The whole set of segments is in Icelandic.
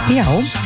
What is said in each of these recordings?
Já,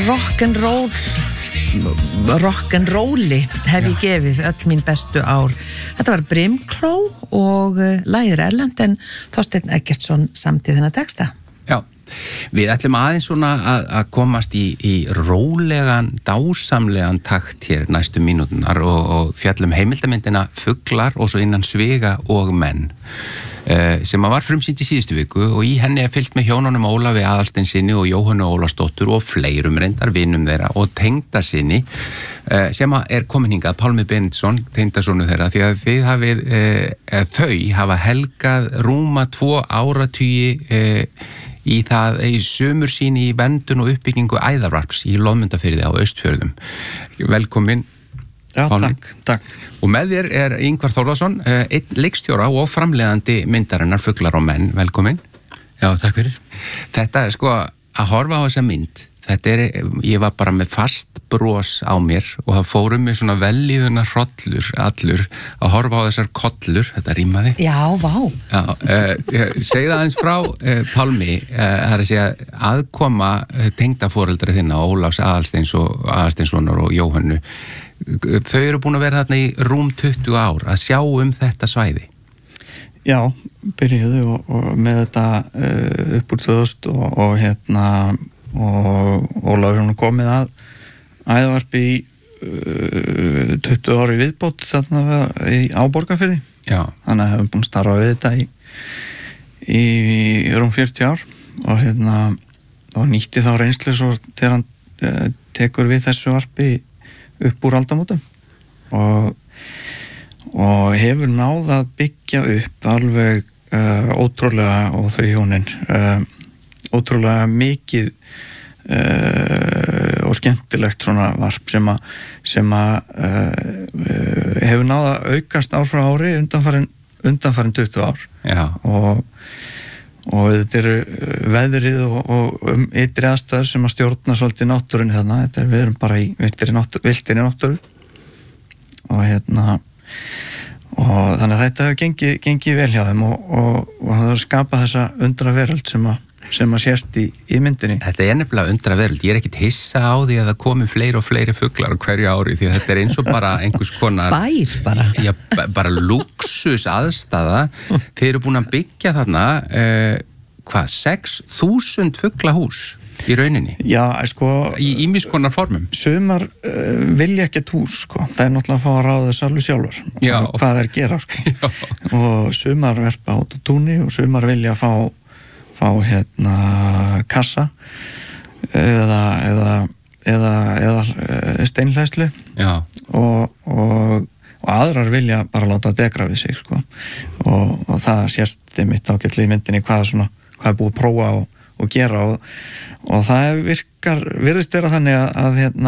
rock'n'rolli hef ég gefið öll mín bestu ár. Þetta var Brimkló og lagið erlent en Þorsteinn Eggertsson samdi þennan texta. Já, við ætlum aðeins svona að komast í rólegan, dásamlegan takt hér næstu mínúturnar og fjallum heimildamyndina Fuglar og svo innan sviga og menn. Sem var frumsýnd í síðustu viku og í henni fylgt með hjónunum Ólafi Aðalsteinssyni og Jóhönnu Ólafsdóttur og fleirum reyndar vinum þeirra og tengdasyni sem komin hingað, Pálmi Benediktsson, tengdasonu þeirra, því að þau hafa helgað rúma 2 áratugi í sömur sín í verndun og uppbyggingu æðarvarps í Loðmundarfirði á Austfjörðum. Velkomin. Já, takk. Og með þér Ingvar Þórðarsson, einn leikstjóra og framleiðandi myndarinnar Fuglar og menn. Velkomin. Já, takk fyrir. Þetta sko, að horfa á þessa mynd, ég var bara með fast bros á mér og það fórum með svona velíðuna hrollur allur að horfa á þessar kollur, þetta rímaði. Já, vá. Segðu aðeins frá Pálmi, það að segja aðkoma tengdaforeldra þinna, Ólafs Aðalsteinssonar og Jóhönnu. Þau eru búin að vera þarna í rúm 20 ár að sjá þetta svæði. Já, byrjuðu og með þetta upp úr 2000 og Ólafur hann komið að æðvarpi í 20 ári viðbót þarna á Borgarfirði. Já. Þannig að hefum búin að starfa við þetta í rúm 40 ár og nýtti þá reynslu svo þegar hann tekur við þessu varpi upp úr aldamótum og hefur náð að byggja upp alveg ótrúlega og þau hjónin ótrúlega mikið og skemmtilegt svona varp sem hefur náð að aukast ár frá ári undanfarin 20 ár. Já. Og þetta eru veðrið og ytri aðstæður sem að stjórna svolítið náttúrunni þarna. Við erum bara í viltri náttúru og þannig að þetta hefur gengið vel hjá þeim og það er að skapa þessa undra veröld sem að sést í myndinni. Þetta nefnilega undra veröld. Ég ekki hissa á því að það komi fleiri og fleiri fuglar á hverju ári því að þetta eins og bara einhvers konar bær bara. Já, bara luxus aðstaða. Þeir eru búin að byggja þarna 6.000 fuglahús í rauninni. Já, sko í ýmis konar formum. Sumar vilja ekkert hús, sko. Það er náttúrulega að fá að ráða þess alveg sjálfur. Já. Og hvað þeir gera, sko. Og sumar verpa út á túni og sumar vilja fá kassa eða steinhleðslu. Já. Og aðrar vilja bara láta degra við sig, sko. Og það sést einmitt ágætlega í myndinni hvað er búið að prófa og gera og það virðist vera þannig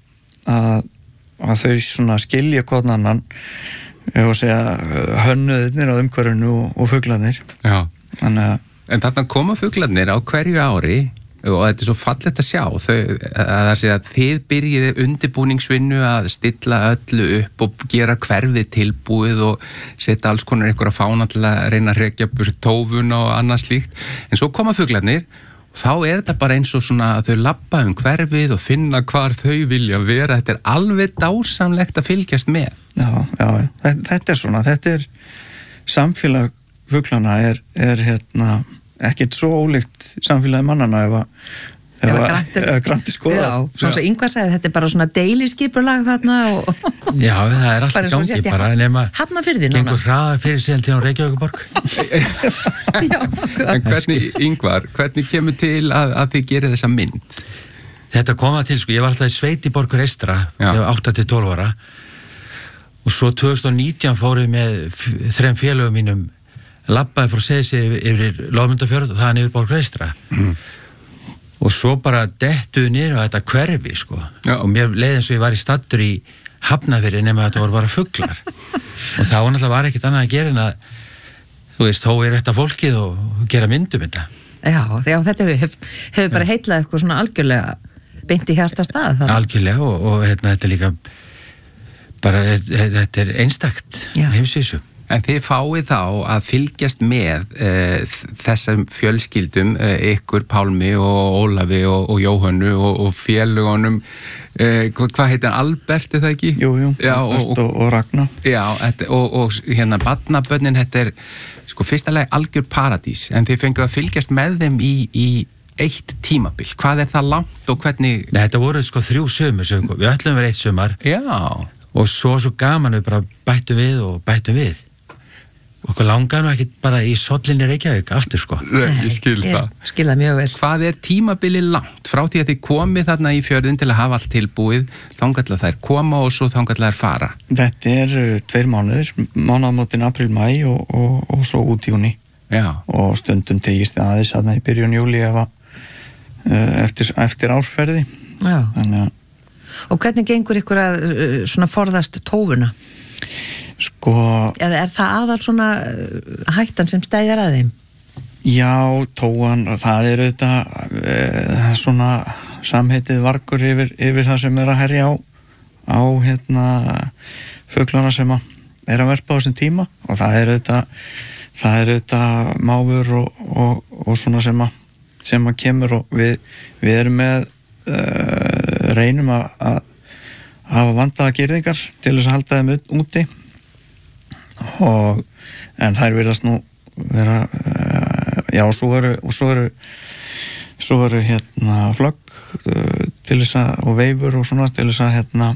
að þau svona skilja hvern annan og segja hönnuðirnir á umhverfinu og fuglarnir. Já. En þarna koma fuglarnir á hverju ári og þetta svo fallegt að sjá það sé að þið byrjiði undirbúningsvinnu að stilla öllu upp og gera hverfið tilbúið og setja alls konar einhverja fána til að reyna að hrekja burt tófuna og annað slíkt en svo koma fuglarnir og þá þetta bara eins og svona að þau labba hverfið og finna hvar þau vilja vera þetta alveg dásamlegt að fylgjast með. Já, þetta er samfélag fuglana er ekkert svo ólíkt samfélagi mannana ef grannt skoða. Já, svona sem Ingvar sagði, þetta er bara svona deiliskipulag þarna og Já, það er alltaf gangi bara nema Hafnarfirði núna. Gengur hraða fyrir síðan til Reykjavíkurborg. Já, En hvernig, Ingvar, hvernig kemur til að þið gerir þessa mynd? Þetta kom að til, sko, ég var alltaf í sveit í Borgur Eystra, ég var 8-12 ára og svo 2019 fóruð með 3 félögum mínum labbaði frá Seyðisfirði yfir Loðmundarfjörð og þaðan yfir Borgur Eystra og svo bara dettuðu niður á þetta hverfi, sko. Já. Og mér leið eins og ég var í staddur í Hafnarfirði nema þetta voru bara fuglar og þá náttúrulega var ekkert annað að gera en að þú veist, hói rétta fólkið og gera myndum þetta. Já, þetta hefur bara heitlað eitthvað svona algjörlega beint í hjarta stað. Algjörlega og þetta er líka bara, þetta er einstakt heimsísu. En þið fáið þá að fylgjast með þessum fjölskyldum, ykkur Pálmi og Ólafi og Jóhönnu og félugunum, hvað heitir hann, Albert, það ekki? Jú, já, Albert og Ragnar. Já, og hérna barnabörnin, þetta sko fyrsta lagi algjör paradís, en þið fenguð að fylgjast með þeim í eitt tímabil. Hvað það langt og hvernig? Nei, þetta voru sko 3 sumur, við ætlum verið 1 sumar. Já. Og svo gaman við bara bættum við. Okkur langar nú ekki bara í sollinni Reykjavík aftur sko. Ég skil það. Ég skil það mjög vel. Hvað tímabili langt frá því að þið komið þarna í fjörðin til að hafa allt tilbúið, þangað til að þær koma og svo þangað til að þær fara? Þetta 2 mánuðir, mánaðamótin apríl-mæ og svo út í júní. Já. Og stundum tegist aðeins þarna í byrjun júlí eftir árferði. Já. Þannig að... Og hvernig gengur ykkur að svona forðast tófuna? Sko... Eða það aðal svona hættan sem stæðir að þeim? Já, tóan, það auðvitað svona samheitið vargur yfir það sem að herja á fuglana sem að verpa á þessum tíma, og það auðvitað máfur og svona sem að kemur, og við erum með reynum að hafa vandaða girðingar til þess að halda þeim úti, en þær virðast nú vera og svo eru flögg til þess að, og veifur og svona til þess að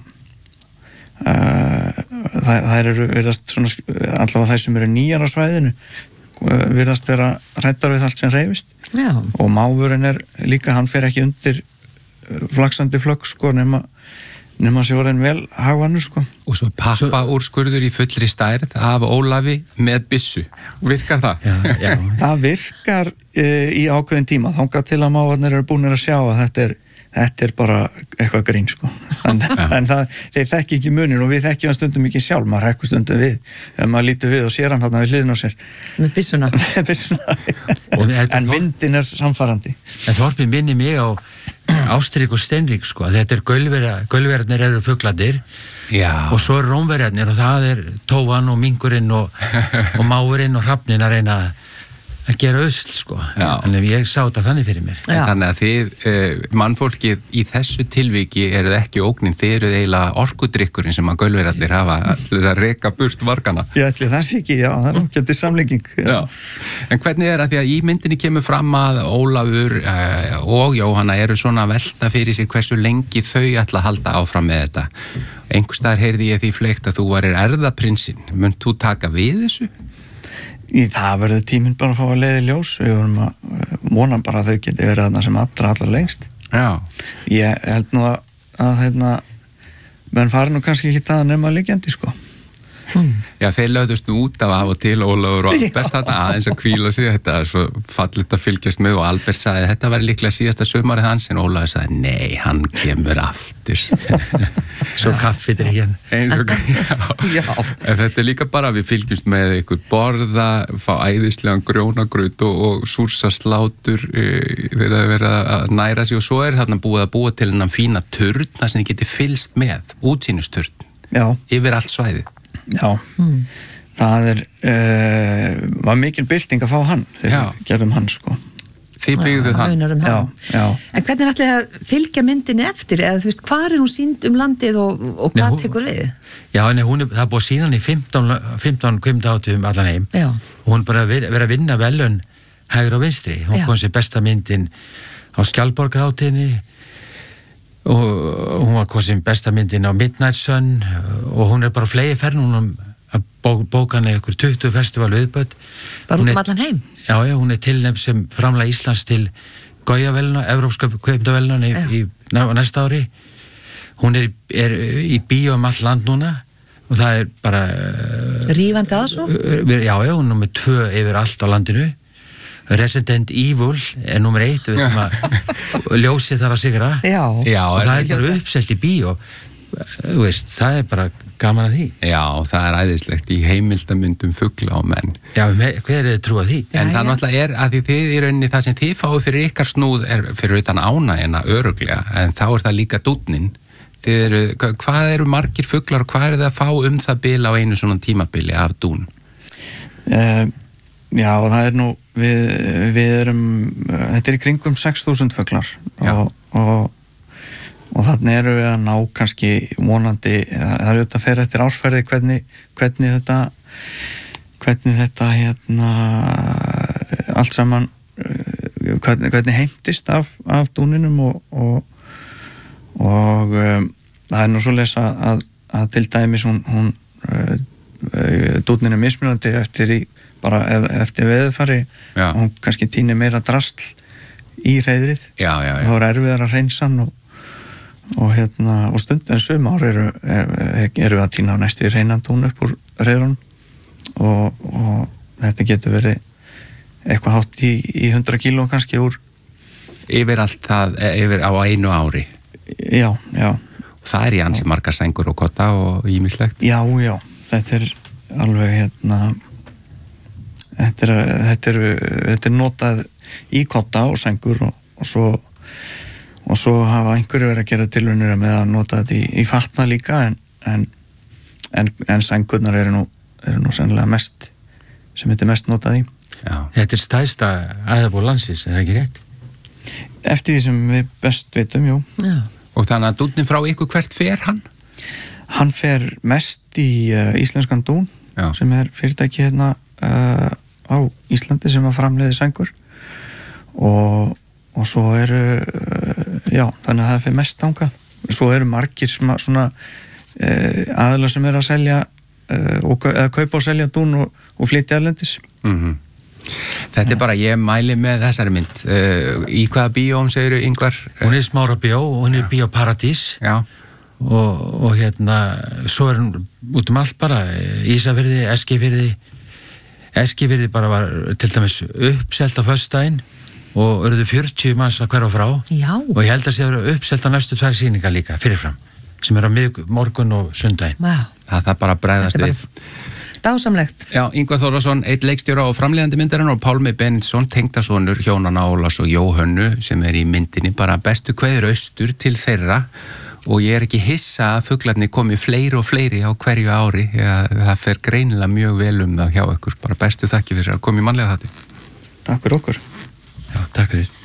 þær eru virðast svona, allavega þær sem eru nýjar á svæðinu virðast vera hræddar við allt sem hreyfist. Já. Og máfurinn líka, hann fer ekki undir flaksandi flögg sko, nema sér orðin vel hagvanur sko. Og svo pappa úrskurður í fullri stærð af Ólafi með byssu. Virkar það? Já. Það virkar í ákveðin tíma, þangað til að mávarnir eru búinir að sjá að þetta er bara eitthvað grín sko. En þeir þekki ekki munin, og við þekkjum hann stundum ekki sjálf, maður hekkur stundum við ef maður lítur við og sér hann við hliðin á sér með byssuna. En vindin samfarandi. En Þorpið minni mig á Ástrík og Steinrík sko, þetta gaulverðarnir eru fuglarnir. Já. Og svo eru rómverjarnir, og það tófan og mingurinn og máurinn og hrafnin að reyna að gera usl sko. Þannig ég sá þetta þannig fyrir mér. Þannig að þið, mannfólkið í þessu tilviki eruð ekki ógnin, þið eruð eiginlega orkudrykkurinn sem að gaulverjarnir hafa að reka burt vargana. Ég ætli það sé ekki, já, það ágætti samlíking. Já. En hvernig að því að í myndinni kemur fram að Ólafur og Jóhanna eru svona að velta fyrir sér hversu lengi þau ætla að halda áfram með þetta. Einhvers staðar heyrði ég því fleygt að þú varir erðaprinsinn. Munt þú taka við þessu? Það verður tíminn bara að fá að leiða í ljós. Við vorum að vona bara að þau geti verið þarna sem allra lengst. Já. Ég held nú að menn fari nú kannski ekki það nema liggjandi sko. Já, þeir lögðust nú út af og til Ólafur og Albert þarna aðeins að hvíla sig. Þetta svo fallit að fylgjast með, og Albert sagði þetta var líklega síðasta sumarið hans, en Ólafur sagði nei, hann kemur aftur. Svo kaffidrykkjan. Já. En þetta líka bara, við fylgjumst með ykkur borða, fá æðislegan grjónagraut og súrsa slátur þegar það verið að næra sig, og svo þarna búið að búa til hennan fína turn þar sem þið geti fylgst með, útsýnisturn. Já. Yfir allt svæðið. Já, það var mikil bylting að fá hann þegar við gerðum hann sko. Þið byggðu hann. Já. En hvernig ætli að fylgja myndinni eftir, eða þú veist, hvar hún sýnd landið og hvað tekur við? Já, en það búið að sýna hann í 15 kvimdátum allan heim. Já. Og hún bara verið að vinna velun hægri og vinstri. Hún kom sér besta myndin á Skjaldborgarhátíðinni, og hún var kosin besta myndin á Midnight Sun, og hún bara flegi fernum að bóka hann ykkur 20 festival viðböð. Bara út allan heim? Já, hún tilnefnd sem framlag Íslands til Goyavelna, Evrópska kveimdavelna í næsta ári. Hún í bíó all land núna, og það bara rífandi aðsókn? Já, hún með 2 yfir allt á landinu. Resident Evil nummer 1, við veitum að ljósið þar að sigra. Já. Og það bara uppselt í bíó. Þú veist, það bara gaman að því. Já, það æðislegt í heimildamyndum fugla og menn. Já, hver trúa því? En það náttúrulega að því þið í rauninni það sem þið fáið fyrir ykkar snúð fyrir utan ánægjuna öruglega, en þá það líka dúnnin. Hvað eru margir fuglar og hvað það að fá það bil á einu svona tímabili af dún? Já, og það nú við erum, þetta í kringum 6.000 fuglar og þannig erum við að ná kannski vonandi, það þetta fer eftir ársferði hvernig þetta allt saman hvernig heimtist af dúninum og það nú svoleiðis að til dæmis hún dúnin mismunandi eftir veðurfari og hún kannski týnir meira drasl í hreiðrið þá erfiðar að hreinsa hann og stundum sum ár eru við að týna á næstu hreinan dún upp úr hreiðrunum og þetta getur verið eitthvað hátt í 100 kíló kannski úr yfir allt það, yfir á einu ári já og það í ansi margar sængur og kotta og ýmislegt já, þetta alveg þetta er notað í kotta og sængur og svo hafa einhverju verið að gera tilraunir með að nota þetta í fatna líka en sængurnar eru nú sennilega mest sem þetta mest notað í. Já. Þetta stærsta æðaból landsins, það ekki rétt? Eftir því sem við best vitum, jú. Já. Og þannig að dúnnin frá ykkur, hvert fer hann? Hann fer mest í íslenskan dún sem fyrirtæki hérna á Íslandi sem að framleiði sængur og svo þannig að það fer mest þangað. Svo eru margir svona aðilar sem að selja eða kaupa og selja dún og flytja erlendis. Þetta bara, ég mæli með þessari mynd. Í hvaða bíóm segirðu, Ingvar? Hún Smára bíó og hún Bíó Paradís. Já. Og svo hún út allt bara, Ísafirði, Eskifirði bara var til dæmis uppselt á föstudaginn og eruðu 40 manns að hverfa frá. Já. Og ég held að það eru uppselt á næstu 2 sýningar líka, fyrirfram, sem á morgun og sundaginn. Wow. Það bara bregðast við. Dásamlegt. Já, Ingvar Þórðarsson, einn leikstjóra og framleiðandi myndarinn og Pálmi Benediktsson, tengdasonur hjónanna Ólafs og Jóhönnu sem í myndinni, bara bestu kveður austur til þeirra og ég ekki hissa að fuglarnir komi fleiri og fleiri á hverju ári, það fer greinilega mjög vel það hjá ykkur, bara bestu þakki fyrir að koma í mannlega þætti. Takk fyrir okkur. Já, takk fyrir.